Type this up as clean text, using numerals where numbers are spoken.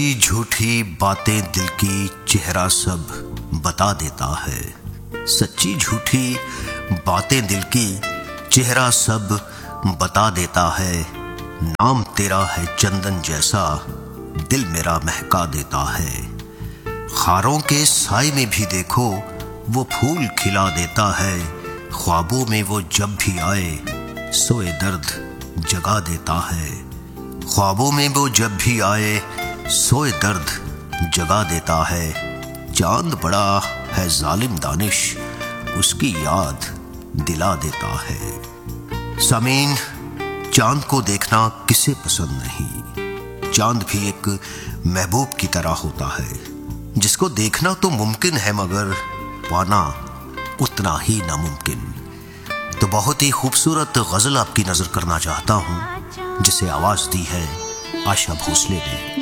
ये झूठी बातें दिल की चेहरा सब बता देता है। सच्ची झूठी बातें दिल की चेहरा सब बता देता है। नाम तेरा है चंदन जैसा दिल मेरा महका देता है। खारों के साए में भी देखो वो फूल खिला देता है। ख्वाबों में वो जब भी आए सोए दर्द जगा देता है। ख्वाबों में वो जब भी आए सोए दर्द जगा देता है। चांद बड़ा है जालिम दानिश उसकी याद दिला देता है। सामीन, चांद को देखना किसे पसंद नहीं। चांद भी एक महबूब की तरह होता है जिसको देखना तो मुमकिन है मगर पाना उतना ही नामुमकिन। तो बहुत ही खूबसूरत गजल आपकी नजर करना चाहता हूं जिसे आवाज दी है आशा भोसले ने।